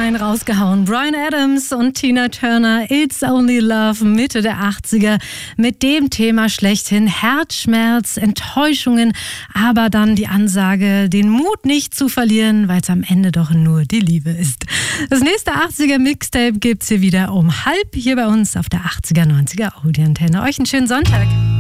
einen rausgehauen. Bryan Adams und Tina Turner, It's Only Love, Mitte der 80er, mit dem Thema schlechthin: Herzschmerz, Enttäuschungen, aber dann die Ansage, den Mut nicht zu verlieren, weil es am Ende doch nur die Liebe ist. Das nächste 80er Mixtape gibt's hier wieder um 12:30 hier bei uns auf der 80er 90er Audioantenne. Euch einen schönen Sonntag.